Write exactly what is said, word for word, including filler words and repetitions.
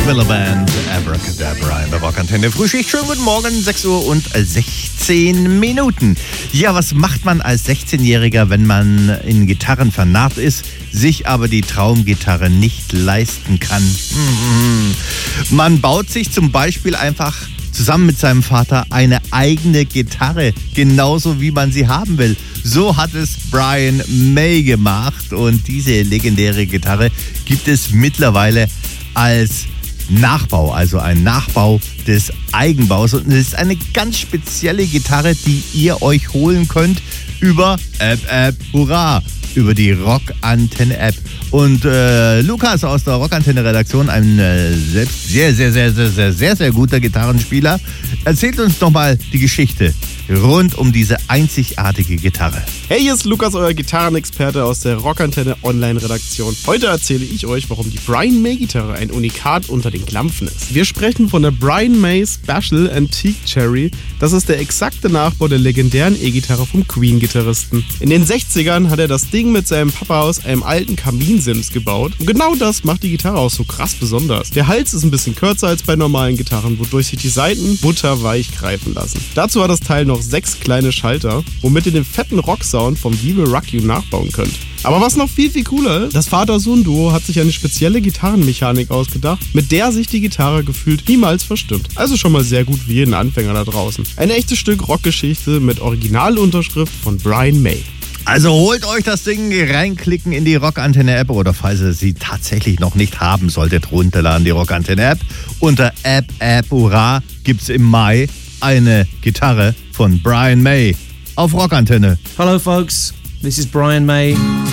Thriller Band, Abracadabra in der Rockantenne. Frühschicht, schönen guten Morgen, sechs Uhr und sechzehn Minuten. Ja, was macht man als sechzehnjähriger, wenn man in Gitarren vernarrt ist, sich aber die Traumgitarre nicht leisten kann? Man baut sich zum Beispiel einfach zusammen mit seinem Vater eine eigene Gitarre, genauso wie man sie haben will. So hat es Brian May gemacht und diese legendäre Gitarre gibt es mittlerweile als Nachbau, also ein Nachbau des Eigenbaus. Und es ist eine ganz spezielle Gitarre, die ihr euch holen könnt über App, App, hurra, über die Rockantenne-App. Und äh, Lukas aus der Rockantenne-Redaktion, ein äh, selbst sehr, sehr, sehr, sehr, sehr, sehr, sehr guter Gitarrenspieler, erzählt uns nochmal die Geschichte rund um diese einzigartige Gitarre. Hey, hier ist Lukas, euer Gitarrenexperte aus der Rockantenne Online-Redaktion. Heute erzähle ich euch, warum die Brian May-Gitarre ein Unikat unter den Klampfen ist. Wir sprechen von der Brian May Special Antique Cherry. Das ist der exakte Nachbau der legendären E-Gitarre vom Queen-Gitarristen. In den sechzigern hat er das Ding mit seinem Papa aus einem alten Kaminsims gebaut. Und genau das macht die Gitarre auch so krass besonders. Der Hals ist ein bisschen kürzer als bei normalen Gitarren, wodurch sich die Saiten butterweich greifen lassen. Dazu hat das Teil noch sechs kleine Schalter, womit ihr den fetten Rocksound vom We Will Rock You nachbauen könnt. Aber was noch viel, viel cooler ist, das Vater-Sohn-Duo hat sich eine spezielle Gitarrenmechanik ausgedacht, mit der sich die Gitarre gefühlt niemals verstimmt. Also schon mal sehr gut für jeden Anfänger da draußen. Ein echtes Stück Rockgeschichte mit Originalunterschrift von Brian May. Also holt euch das Ding, reinklicken in die Rockantenne-App oder falls ihr sie tatsächlich noch nicht haben solltet, runterladen die Rockantenne-App. Unter App, App, hurra gibt's im Mai eine Gitarre von Brian May auf Rockantenne. Hello folks, this is Brian May.